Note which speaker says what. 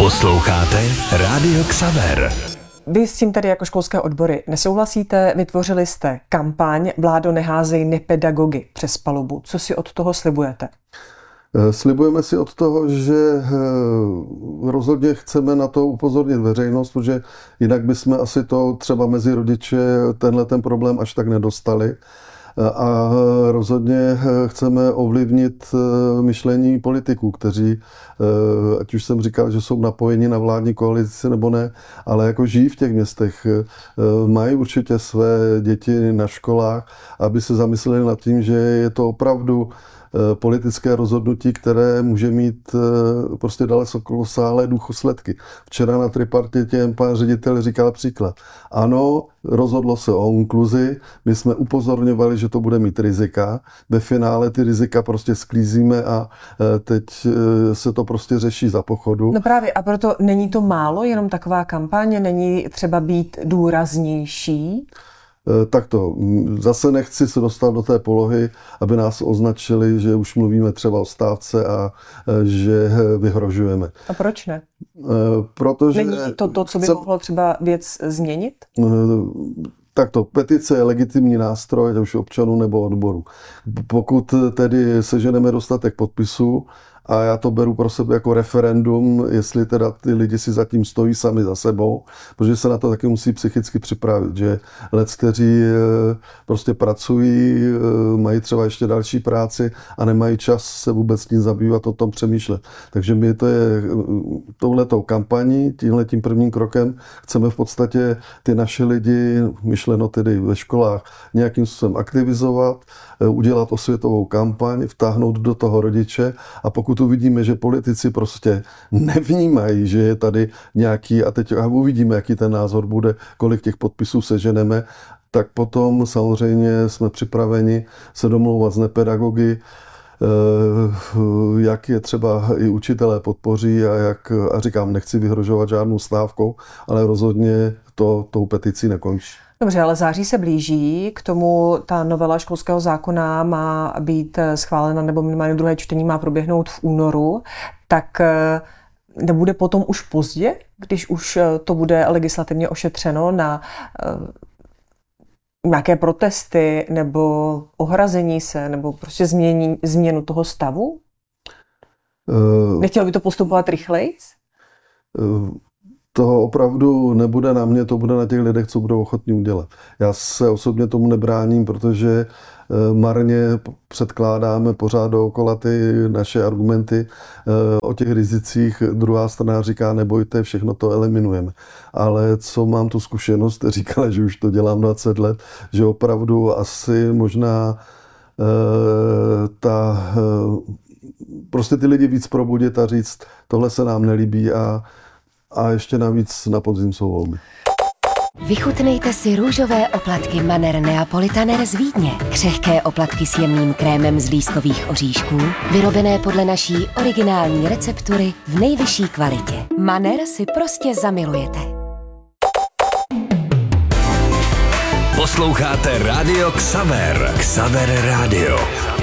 Speaker 1: Posloucháte Rádio Xaver.
Speaker 2: Vy s tím tedy jako školské odbory nesouhlasíte, vytvořili jste kampaň Vládo, neházej nepedagogy přes palubu. Co si od toho slibujete?
Speaker 3: Slibujeme si od toho, že rozhodně chceme na to upozornit veřejnost, protože jinak bychom asi to třeba mezi rodiče ten problém až tak nedostali. A rozhodně chceme ovlivnit myšlení politiků, kteří, ať už jsem říkal, že jsou napojeni na vládní koalici nebo ne, ale jako žijí v těch městech, mají určitě své děti na školách, aby se zamysleli nad tím, že je to opravdu politické rozhodnutí, které může mít prostě dalekosáhlé důsledky. Včera na tripartitě pan ředitel říkal příklad. Ano, rozhodlo se o inkluzi, my jsme upozorňovali, že to bude mít rizika. Ve finále ty rizika prostě sklízíme a teď se to prostě řeší za pochodu.
Speaker 2: No právě, a proto není to málo, jenom taková kampaň, není třeba být důraznější?
Speaker 3: Takto, zase nechci se dostat do té polohy, aby nás označili, že už mluvíme třeba o stávce a že vyhrožujeme.
Speaker 2: A proč ne?
Speaker 3: Protože
Speaker 2: není to, co by mohlo třeba věc změnit?
Speaker 3: Takto, petice je legitimní nástroj, ať už občanů nebo odborů. Pokud tedy seženeme dostatek podpisů, a já to beru pro sebe jako referendum, jestli teda ty lidi si zatím stojí sami za sebou, protože se na to taky musí psychicky připravit, že kteří prostě pracují, mají třeba ještě další práci a nemají čas se vůbec tím zabývat, o tom přemýšlet. Takže my to je touhletou kampaní, tímhletím prvním krokem chceme v podstatě ty naše lidi, myšleno tedy ve školách, nějakým způsobem aktivizovat, udělat osvětovou kampaň, vtáhnout do toho rodiče a pokud uvidíme, že politici prostě nevnímají, že je tady nějaký, a teď uvidíme, jaký ten názor bude, kolik těch podpisů seženeme, tak potom samozřejmě jsme připraveni se domlouvat s nepedagogy, jak je třeba i učitelé podpoří a říkám, nechci vyhrožovat žádnou stávkou, ale rozhodně to tou peticí nekončí.
Speaker 2: Dobře, ale září se blíží, k tomu ta novela školského zákona má být schválena, nebo minimálně druhé čtení má proběhnout v únoru, tak nebude potom už pozdě, když už to bude legislativně ošetřeno na nějaké protesty nebo ohrazení se, nebo prostě změnu toho stavu? Nechtělo by to postupovat rychleji?
Speaker 3: To opravdu nebude na mě, to bude na těch lidech, co budou ochotní udělat. Já se osobně tomu nebráním, protože marně předkládáme pořád dookola ty naše argumenty o těch rizicích. Druhá strana říká, nebojte, všechno to eliminujeme. Ale co mám tu zkušenost, říkala, že už to dělám 20 let, že opravdu asi možná prostě ty lidi víc probudit a říct, tohle se nám nelíbí a ještě navíc na podzim jsou volby.
Speaker 4: Vychutnejte si růžové oplatky Manner Neapolitaner z Vídně. Křehké oplatky s jemným krémem z lískových oříšků, vyrobené podle naší originální receptury v nejvyšší kvalitě. Manner si prostě zamilujete.
Speaker 1: Posloucháte Rádio Xaver. Xaver Rádio.